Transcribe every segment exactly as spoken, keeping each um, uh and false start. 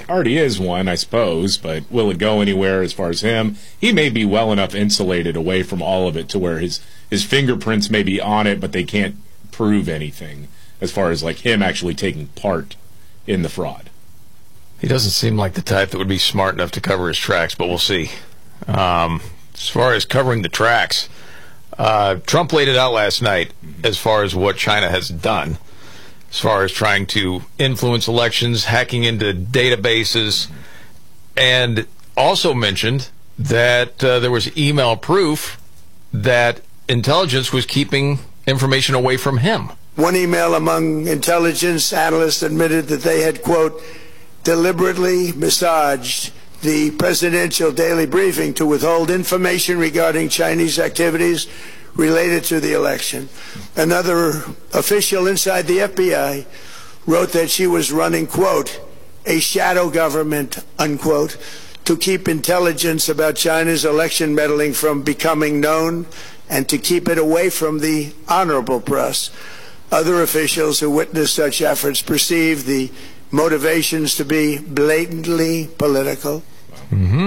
already is one, I suppose, but will it go anywhere as far as him? He may be well enough insulated away from all of it to where his, his fingerprints may be on it, but they can't prove anything as far as like him actually taking part in the fraud. He doesn't seem like the type that would be smart enough to cover his tracks, but we'll see. Um, as far as covering the tracks, uh, Trump laid it out last night as far as what China has done, as far as trying to influence elections, hacking into databases, and also mentioned that uh, there was email proof that intelligence was keeping information away from him. One email among intelligence analysts admitted that they had, quote, deliberately massaged the presidential daily briefing to withhold information regarding Chinese activities related to the election. Another official inside the F B I wrote that she was running, quote, a shadow government, unquote, to keep intelligence about China's election meddling from becoming known and to keep it away from the honorable press. Other officials who witnessed such efforts perceived the motivations to be blatantly political. Mm-hmm.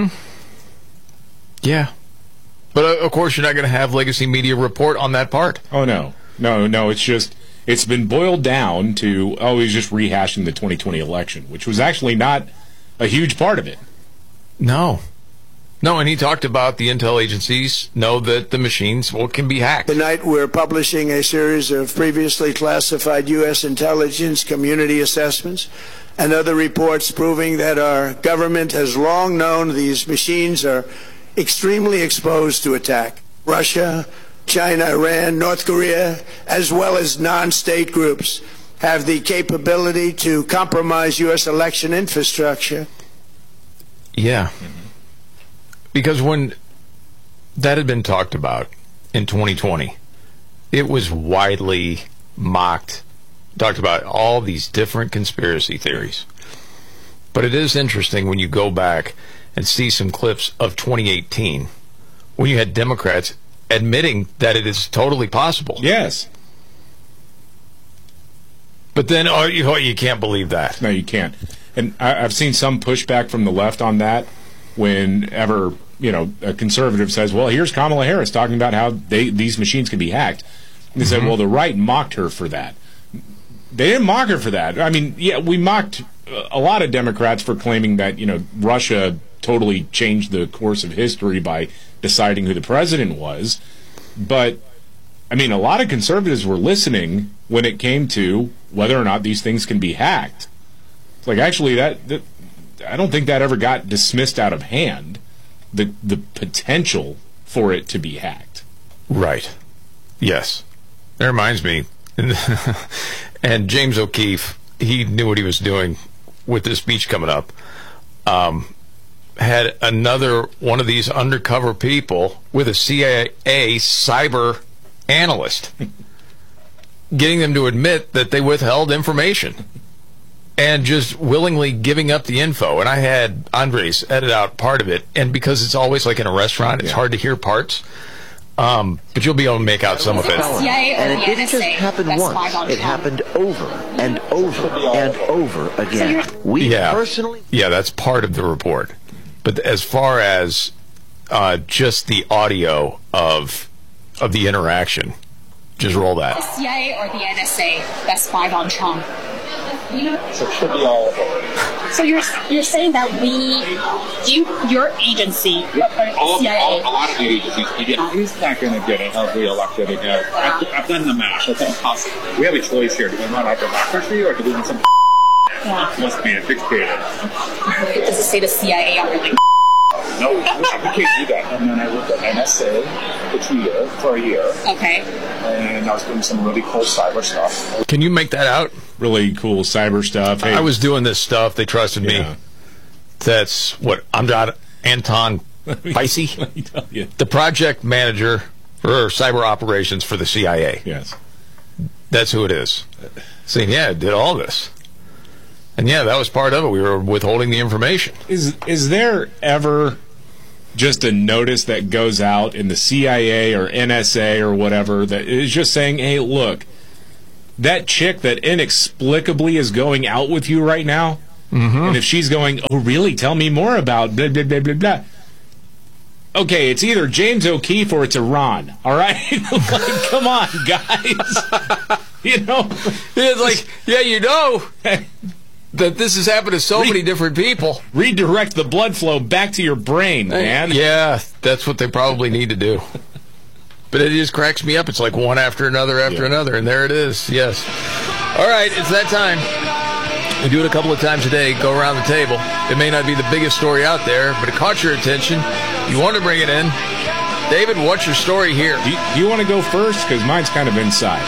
Yeah. But, uh, of course, you're not going to have Legacy Media report on that part. Oh, no. No, no, it's just, it's been boiled down to, oh, he's just rehashing the twenty twenty election, which was actually not a huge part of it. No. No, and he talked about the intel agencies know that the machines well, can be hacked. Tonight we're publishing a series of previously classified U S intelligence community assessments and other reports proving that our government has long known these machines are extremely exposed to attack. Russia, China, Iran, North Korea, as well as non-state groups have the capability to compromise U S election infrastructure. Yeah. Because when that had been talked about in twenty twenty, it was widely mocked, talked about all these different conspiracy theories. But it is interesting when you go back and see some clips of twenty eighteen, when you had Democrats admitting that it is totally possible. Yes. But then, oh, you, oh, you can't believe that. No, you can't. And I, I've seen some pushback from the left on that. Whenever, you know, a conservative says, well, here's Kamala Harris talking about how they these machines can be hacked. And they mm-hmm. said, well, the right mocked her for that. They didn't mock her for that. I mean, yeah, we mocked a lot of Democrats for claiming that, you know, Russia totally changed the course of history by deciding who the president was. But, I mean, a lot of conservatives were listening when it came to whether or not these things can be hacked. It's like, actually, that... that I don't think that ever got dismissed out of hand, the the potential for it to be hacked. Right. Yes. That reminds me, and James O'Keefe, he knew what he was doing with this speech coming up, um, had another one of these undercover people with a C I A cyber analyst, getting them to admit that they withheld information. And just willingly giving up the info. And I had Andres edit out part of it. And because it's always like in a restaurant, it's yeah. hard to hear parts. Um, but you'll be able to make out some of it. And it didn't just happen once. It happened over and over and over again. We yeah. personally... Yeah, that's part of the report. But as far as uh, just the audio of of the interaction, just roll that. The C I A or the N S A that spied on Trump. So it should be all over. So you're you're saying that we, you, your agency, all, C I A. all, a lot of the agencies, yeah, he's not going to get uh, reelected again. I've, I've done the math. I think we have a choice here. Do we want our democracy or do we want some yeah. must be a dictator? Does it say the C I A on your No, we can't do that. And then I worked at N S A for two years, for a year. Okay. And I was doing some really cool cyber stuff. Can you make that out? Really cool cyber stuff. Hey. I was doing this stuff. They trusted yeah. me. That's what I'm not Anton Picey, the project manager for cyber operations for the C I A. Yes. That's who it is. Saying, yeah, did all this. And yeah, that was part of it. We were withholding the information. Is is there ever just a notice that goes out in the C I A or N S A or whatever that is just saying, hey, look, that chick that inexplicably is going out with you right now, Mm-hmm. And if she's going, oh, really? Tell me more about blah, blah, blah, blah, blah. Okay, it's either James O'Keefe or it's Iran, all right? Like, come on, guys. You know? It's like, yeah, you know that this has happened to so Re- many different people. Redirect the blood flow back to your brain, man. Yeah, that's what they probably need to do. But it just cracks me up. It's like one after another after Yeah. another, and there it is. Yes. All right, it's that time. We do it a couple of times a day, go around the table. It may not be the biggest story out there, but it caught your attention. You want to bring it in. David, what's your story here? Do you, do you want to go first? Because mine's kind of inside.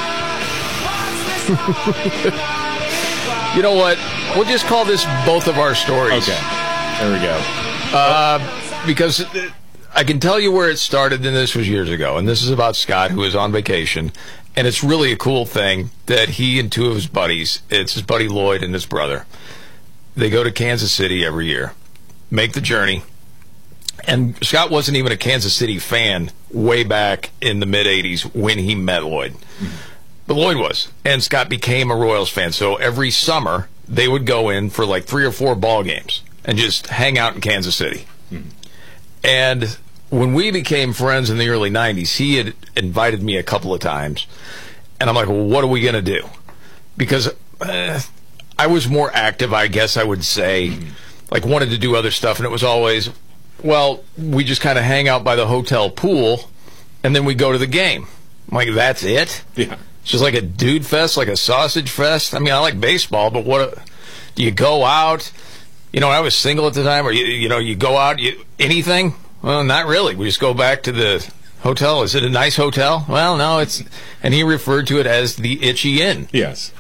You know what? We'll just call this both of our stories. Okay. There we go. Uh, because I can tell you where it started, and this was years ago. And this is about Scott, who was on vacation. And it's really a cool thing that he and two of his buddies, it's his buddy Lloyd and his brother, they go to Kansas City every year, make the journey. And Scott wasn't even a Kansas City fan way back in the mid-eighties when he met Lloyd. Mm-hmm. But Lloyd was. And Scott became a Royals fan. So every summer, they would go in for like three or four ball games and just hang out in Kansas City. Mm-hmm. And when we became friends in the early nineties, he had invited me a couple of times. And I'm like, well, what are we going to do? Because uh, I was more active, I guess I would say. Mm-hmm. Like, wanted to do other stuff. And it was always, well, we just kind of hang out by the hotel pool, and then we go to the game. I'm like, that's it? Yeah. It's just like a dude fest, like a sausage fest. I mean, I like baseball, but what do you go out? You know, I was single at the time, or, you, you know, you go out, you, anything? Well, not really. We just go back to the hotel. Is it a nice hotel? Well, no, it's, and he referred to it as the Itchy Inn. Yes.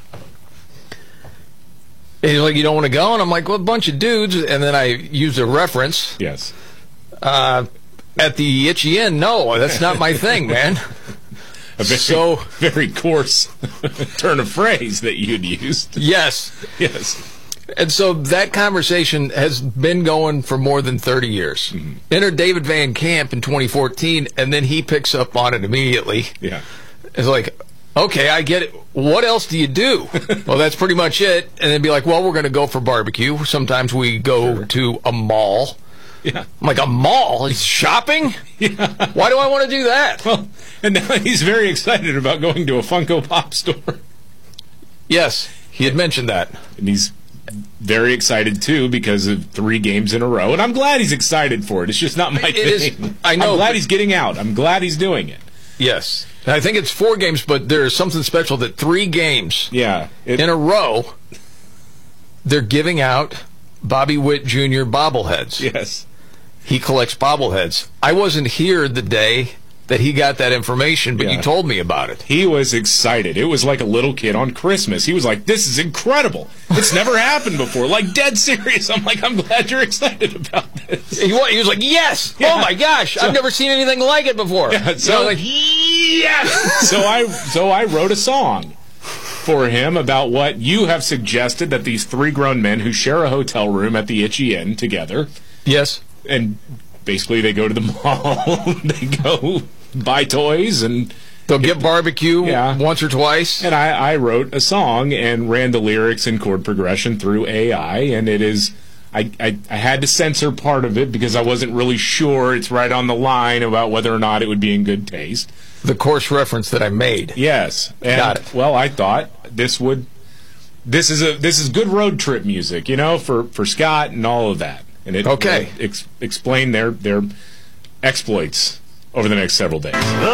And he's like, you don't want to go? And I'm like, well, a bunch of dudes. And then I used a reference. Yes. Uh, at the Itchy Inn, no, that's not my thing, man. A very, so very coarse turn of phrase that you'd used. Yes. Yes. And so that conversation has been going for more than thirty years. Mm-hmm. Entered David Van Camp in twenty fourteen, and then he picks up on it immediately. Yeah. It's like, okay, I get it. What else do you do? Well, that's pretty much it. And then be like, well, we're going to go for barbecue. Sometimes we go sure. to a mall. Yeah. I'm like, a mall? It's shopping? Yeah. Why do I want to do that? Well, and now he's very excited about going to a Funko Pop store. Yes, he had mentioned that. And he's very excited, too, because of three games in a row. And I'm glad he's excited for it. It's just not my it thing. Is, I know. I'm glad he's getting out. I'm glad he's doing it. Yes. And I think it's four games, but there's something special that three games yeah, it, in a row, they're giving out Bobby Witt Junior bobbleheads. Yes. He collects bobbleheads. I wasn't here the day that he got that information, but yeah. you told me about it. He was excited. It was like a little kid on Christmas. He was like, this is incredible. It's never happened before. Like, dead serious. I'm like, I'm glad you're excited about this. He was, he was like, yes! Yeah. Oh, my gosh! So, I've never seen anything like it before. Yeah, so, you know, like, yes! so, I, so I wrote a song for him about what you have suggested, that these three grown men who share a hotel room at the Itchy Inn together. Yes. And basically they go to the mall. They go buy toys and they'll get barbecue yeah. once or twice. And I, I wrote a song and ran the lyrics and chord progression through A I, and it is I, I, I had to censor part of it because I wasn't really sure. It's right on the line about whether or not it would be in good taste. The coarse reference that I made. Yes. And, got it. Well, I thought this would this is a this is good road trip music, you know, for, for Scott and all of that. And it okay. will ex- explain their their exploits over the next several days.